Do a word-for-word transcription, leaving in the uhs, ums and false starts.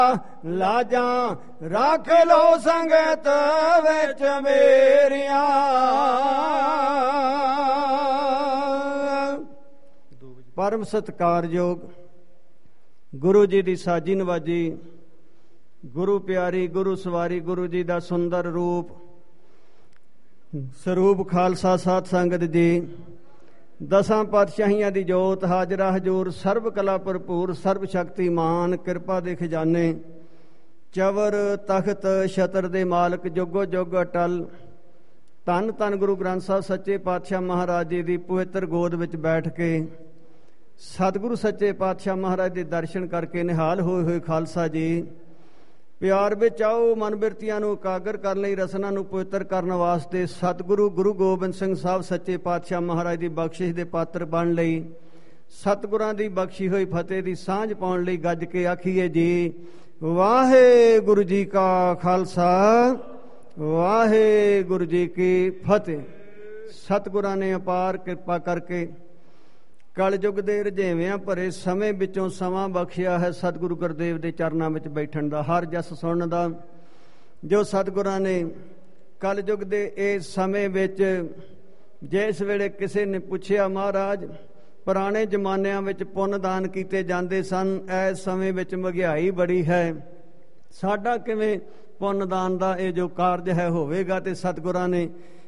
ਲਾਜਾਂ ਰੱਖ ਲੋ ਸੰਗਤ ਵਿੱਚ ਮੇਰੀਆਂ। ਪਰਮ ਸਤਿਕਾਰਯੋਗ ਗੁਰੂ ਜੀ ਦੀ ਸਾਜੀ ਨਵਾਜੀ, ਗੁਰੂ ਪਿਆਰੀ, ਗੁਰੂ ਸਵਾਰੀ, ਗੁਰੂ ਜੀ ਦਾ ਸੁੰਦਰ ਰੂਪ ਸਰੂਪ ਖਾਲਸਾ ਸਾਧ ਸੰਗਤ ਜੀ, ਦਸਾਂ ਪਾਤਸ਼ਾਹੀਆਂ ਦੀ ਜੋਤ, ਹਾਜ਼ਰਾ ਹਜ਼ੂਰ, ਸਰਬ ਕਲਾ ਭਰਪੂਰ, ਸਰਬ ਸ਼ਕਤੀਮਾਨ, ਕਿਰਪਾ ਦੇ ਖਜ਼ਾਨੇ, ਚਵਰ ਤਖਤ ਛਤਰ ਦੇ ਮਾਲਕ, ਜੁਗੋ ਜੁਗ ਅਟਲ, ਧੰਨ ਧੰਨ ਗੁਰੂ ਗ੍ਰੰਥ ਸਾਹਿਬ ਸੱਚੇ ਪਾਤਸ਼ਾਹ ਮਹਾਰਾਜ ਜੀ ਦੀ ਪਵਿੱਤਰ ਗੋਦ ਵਿੱਚ ਬੈਠ ਕੇ ਸਤਿਗੁਰੂ ਸੱਚੇ ਪਾਤਸ਼ਾਹ ਮਹਾਰਾਜ ਦੇ ਦਰਸ਼ਨ ਕਰਕੇ ਨਿਹਾਲ ਹੋਏ ਹੋਏ ਖਾਲਸਾ ਜੀ, ਪਿਆਰ ਵਿੱਚ ਆਓ। ਮਨ ਬਿਰਤੀਆਂ ਨੂੰ ਇਕਾਗਰ ਕਰਨ ਲਈ, ਰਸਨਾ ਨੂੰ ਪਵਿੱਤਰ ਕਰਨ ਵਾਸਤੇ ਸਤਿਗੁਰੂ ਗੁਰੂ ਗੋਬਿੰਦ ਸਿੰਘ ਸਾਹਿਬ ਸੱਚੇ ਪਾਤਸ਼ਾਹ ਮਹਾਰਾਜ ਦੀ ਬਖਸ਼ਿਸ਼ ਦੇ ਪਾਤਰ ਬਣਨ ਲਈ, ਸਤਿਗੁਰਾਂ ਦੀ ਬਖਸ਼ੀ ਹੋਈ ਫਤਿਹ ਦੀ ਸਾਂਝ ਪਾਉਣ ਲਈ ਗੱਜ ਕੇ ਆਖੀਏ ਜੀ, ਵਾਹਿਗੁਰੂ ਜੀ ਕਾ ਖਾਲਸਾ, ਵਾਹਿਗੁਰੂ ਜੀ ਕੀ ਫਤਿਹ। ਸਤਿਗੁਰਾਂ ਨੇ ਅਪਾਰ ਕਿਰਪਾ ਕਰਕੇ ਕਲਯੁਗ ਦੇ ਰੁਝੇਵਿਆਂ ਭਰੇ ਸਮੇਂ ਵਿੱਚੋਂ ਸਮਾਂ ਬਖਸ਼ਿਆ ਹੈ ਸਤਿਗੁਰੂ ਗੁਰਦੇਵ ਦੇ ਚਰਨਾਂ ਵਿੱਚ ਬੈਠਣ ਦਾ, ਹਰ ਜਸ ਸੁਣਨ ਦਾ। ਜੋ ਸਤਿਗੁਰਾਂ ਨੇ ਕਲਯੁਗ ਦੇ ਇਸ ਸਮੇਂ ਵਿੱਚ, ਜਿਸ ਵੇਲੇ ਕਿਸੇ ਨੇ ਪੁੱਛਿਆ ਮਹਾਰਾਜ ਪੁਰਾਣੇ ਜ਼ਮਾਨਿਆਂ ਵਿੱਚ ਪੁੰਨ ਦਾਨ ਕੀਤੇ ਜਾਂਦੇ ਸਨ, ਇਸ ਸਮੇਂ ਵਿੱਚ ਮਹਿੰਗਾਈ ਬੜੀ ਹੈ, ਸਾਡਾ ਕਿਵੇਂ ਪੁੰਨ ਦਾਨ ਦਾ ਇਹ ਜੋ ਕਾਰਜ ਹੈ ਹੋਵੇਗਾ। ਤੇ ਸਤਿਗੁਰਾਂ ਨੇ